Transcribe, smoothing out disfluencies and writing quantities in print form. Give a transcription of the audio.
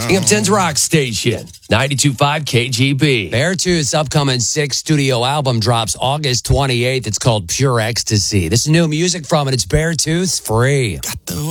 Binghamton's Rock Station, 92.5 KGB. Beartooth's upcoming 6th studio album drops August 28th. It's called Pure Ecstasy. This is new music from it. It's Beartooth's free.